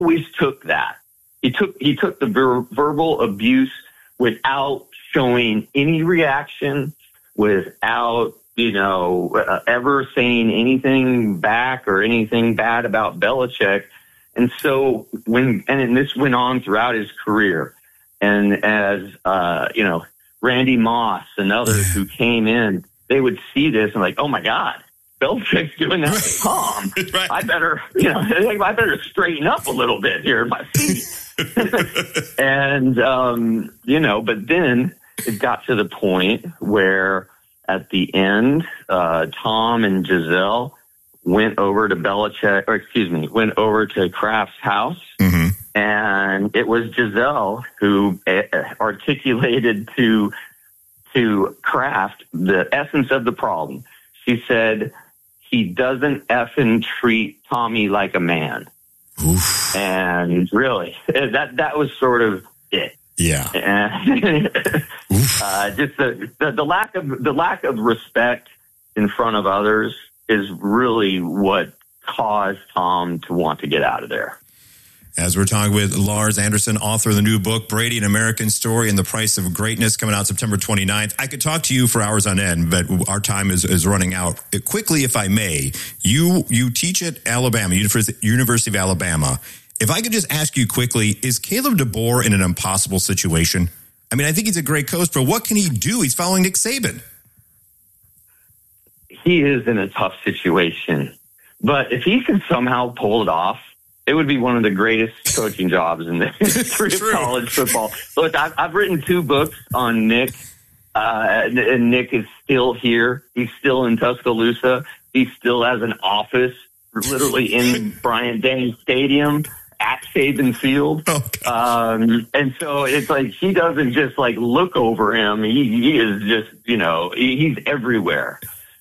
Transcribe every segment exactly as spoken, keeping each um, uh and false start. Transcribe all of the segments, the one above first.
always took that. He took he took the ver- verbal abuse without showing any reaction, without, you know, uh, ever saying anything back or anything bad about Belichick. And so when, and this went on throughout his career. And as, uh, you know, Randy Moss and others who came in, they would see this and like, oh my God, Belichick's doing that to Tom. Right. I better, you know, I better straighten up a little bit here in my feet. And, um, you know, but then it got to the point where at the end, uh, Tom and Giselle went over to Belichick, or excuse me, went over to Kraft's house. Mm-hmm. And it was Giselle who uh, articulated to, to Kraft the essence of the problem. She said, he doesn't effing treat Tommy like a man. Oof. And really, that that was sort of it. Yeah. And, uh, just the, the the lack of the lack of respect in front of others is really what caused Tom to want to get out of there. As we're talking with Lars Anderson, author of the new book, Brady, An American Story and the Price of Greatness, coming out September twenty-ninth. I could talk to you for hours on end, but our time is, is running out. Quickly, if I may, you you teach at Alabama, University of Alabama. If I could just ask you quickly, is Caleb DeBoer in an impossible situation? I mean, I think he's a great coach, but what can he do? He's following Nick Saban. He is in a tough situation, but if he can somehow pull it off, it would be one of the greatest coaching jobs in the history of college football. Look, I've, I've written two books on Nick, uh, and, and Nick is still here. He's still in Tuscaloosa. He still has an office literally in Bryant-Denny Stadium at Saban Field. Oh, um, and so it's like he doesn't just like look over him. He, he is just, you know, he, he's everywhere.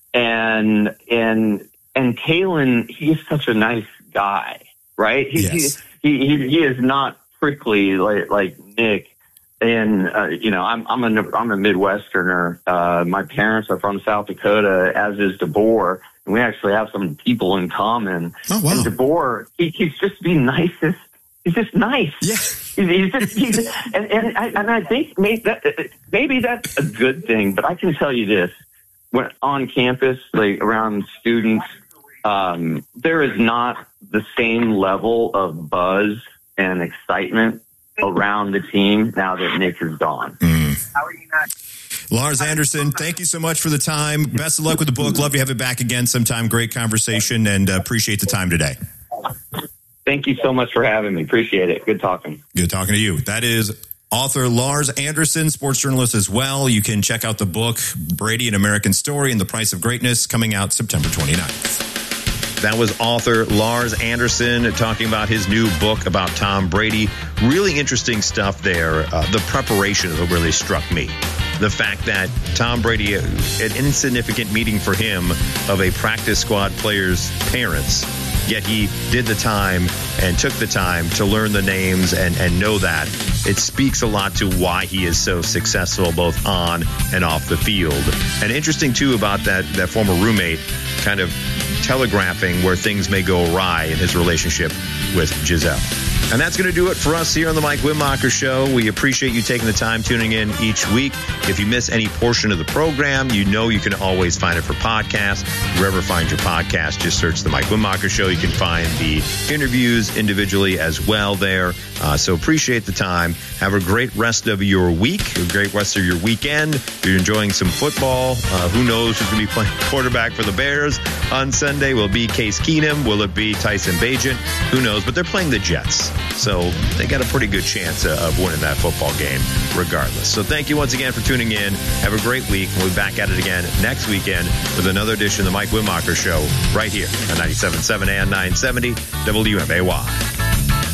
And, and, and Kalen, he is such a nice guy. Right? He, yes. he, he, he is not prickly like, like Nick. And, uh, you know, I'm, I'm a, I'm a Midwesterner. Uh, my parents are from South Dakota, as is DeBoer. And we actually have some people in common. Oh, wow. And DeBoer, he, he's just the nicest. He's just nice. Yeah. He's, he's just, he's, and, and I, and I think maybe, that, maybe that's a good thing, but I can tell you this, when on campus, like around students, um, there is not the same level of buzz and excitement around the team now that Nick is gone. Mm. How are you not? Lars Anderson, thank you so much for the time. Best of luck with the book. Love to have it back again sometime. Great conversation, and uh, appreciate the time today. Thank you so much for having me. Appreciate it. Good talking. Good talking to you. That is author Lars Anderson, sports journalist as well. You can check out the book, Brady, An American Story and the Price of Greatness, coming out September twenty-ninth. That was author Lars Anderson talking about his new book about Tom Brady. Really interesting stuff there. Uh, the preparation is what really struck me. The fact that Tom Brady, an insignificant meeting for him of a practice squad player's parents, yet he did the time and took the time to learn the names and, and know that. It speaks a lot to why he is so successful both on and off the field. And interesting, too, about that, that former roommate kind of telegraphing where things may go awry in his relationship with Giselle. And that's going to do it for us here on the Mike Wittmacher Show. We appreciate you taking the time tuning in each week. If you miss any portion of the program, you know you can always find it for podcast. Wherever you find your podcast, just search the Mike Wittmacher Show. You can find the interviews individually as well there. Uh, so appreciate the time. Have a great rest of your week, a great rest of your weekend. If you're enjoying some football, uh, who knows who's going to be playing quarterback for the Bears on Sunday? Will it be Case Keenum? Will it be Tyson Bagent? Who knows? But they're playing the Jets. So they got a pretty good chance of winning that football game regardless. So thank you once again for tuning in. Have a great week. We'll be back at it again next weekend with another edition of the Mike Wittmacher Show right here on ninety-seven point seven and nine seventy W M A Y.